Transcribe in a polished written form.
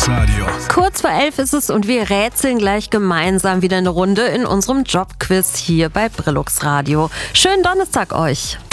Brillux Radio. Kurz vor 11 ist es und wir rätseln gleich gemeinsam wieder eine Runde in unserem Jobquiz hier bei Brillux Radio. Schönen Donnerstag euch.